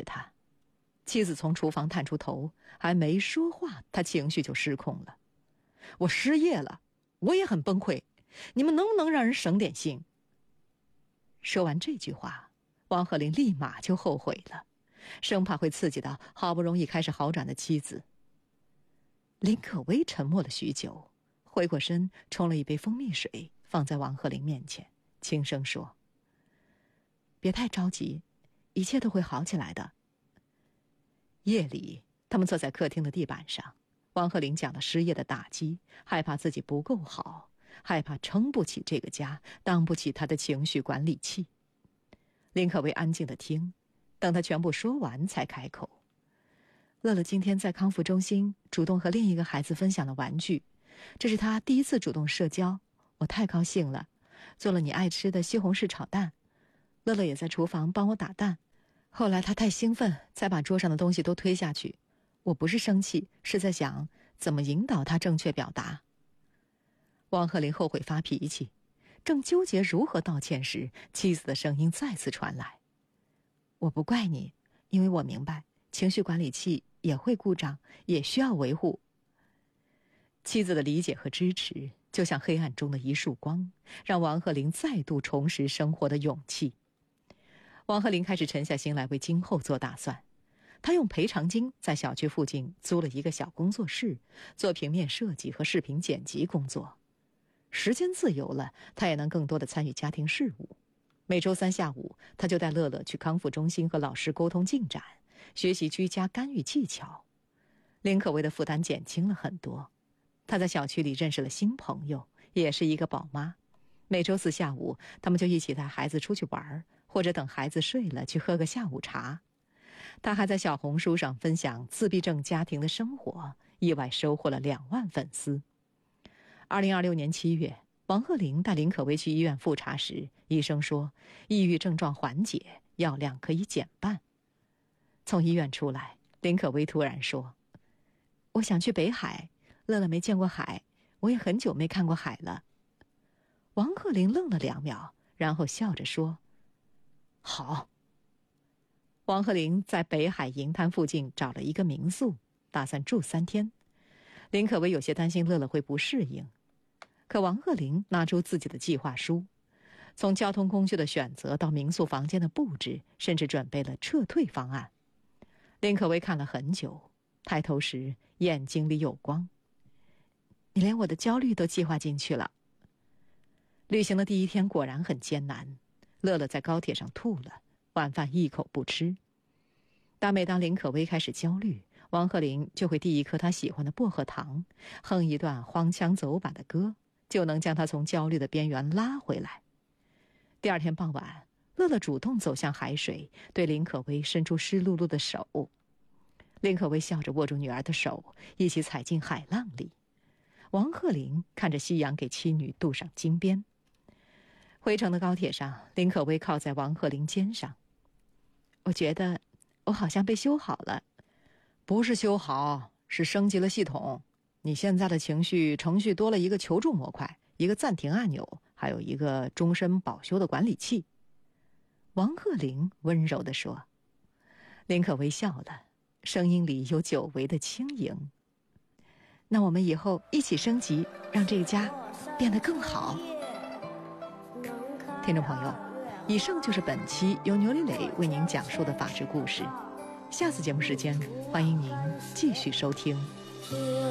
他。妻子从厨房探出头，还没说话，他情绪就失控了。我失业了，我也很崩溃，你们能不能让人省点心？说完这句话，王鹤龄立马就后悔了，生怕会刺激到好不容易开始好转的妻子。林可薇沉默了许久，回过身冲了一杯蜂蜜水，放在王鹤龄面前，轻声说：别太着急，一切都会好起来的。夜里，他们坐在客厅的地板上，王鹤龄讲了失业的打击，害怕自己不够好，害怕撑不起这个家，当不起他的情绪管理器。林可薇安静地听，等他全部说完才开口：乐乐今天在康复中心主动和另一个孩子分享了玩具，这是他第一次主动社交，我太高兴了，做了你爱吃的西红柿炒蛋。乐乐也在厨房帮我打蛋，后来他太兴奋，才把桌上的东西都推下去。我不是生气，是在想怎么引导他正确表达。王鹤龄后悔发脾气，正纠结如何道歉时，妻子的声音再次传来：我不怪你，因为我明白情绪管理器也会故障，也需要维护。妻子的理解和支持就像黑暗中的一束光，让王鹤龄再度重拾生活的勇气。王鹤龄开始沉下心来为今后做打算。他用赔偿金在小区附近租了一个小工作室，做平面设计和视频剪辑工作。时间自由了，他也能更多地参与家庭事务。每周三下午，他就带乐乐去康复中心和老师沟通进展，学习居家干预技巧。林可薇的负担减轻了很多。他在小区里认识了新朋友，也是一个宝妈。每周四下午，他们就一起带孩子出去玩，或者等孩子睡了去喝个下午茶。他还在小红书上分享自闭症家庭的生活，意外收获了2万粉丝。2026年7月，王鹤龄带林可薇去医院复查时，医生说抑郁症状缓解，药量可以减半。从医院出来，林可薇突然说：我想去北海，乐乐没见过海，我也很久没看过海了。王鹤龄愣了2秒，然后笑着说：好。王鹤龄在北海银滩附近找了一个民宿，打算住3天。林可薇有些担心乐乐会不适应，可王鹤龄拿出自己的计划书，从交通工具的选择到民宿房间的布置，甚至准备了撤退方案。林可薇看了很久，抬头时眼睛里有光。你连我的焦虑都计划进去了。旅行的第1天果然很艰难，乐乐在高铁上吐了，晚饭一口不吃。但每当林可薇开始焦虑，王鹤龄就会递一颗他喜欢的薄荷糖，哼一段荒腔走板的歌，就能将他从焦虑的边缘拉回来。第2天傍晚，乐乐主动走向海水，对林可薇伸出湿漉漉的手。林可薇笑着握住女儿的手，一起踩进海浪里。王鹤龄看着夕阳给妻女镀上金边。回程的高铁上，林可薇靠在王鹤龄肩上。我觉得我好像被修好了。不是修好，是升级了系统。你现在的情绪程序多了一个求助模块，一个暂停按钮，还有一个终身保修的管理器。王鹤龄温柔地说。林可薇笑了，声音里有久违的轻盈。那我们以后一起升级，让这个家变得更好。听众朋友，以上就是本期由牛丽蕾为您讲述的法治故事。下次节目时间，欢迎您继续收听。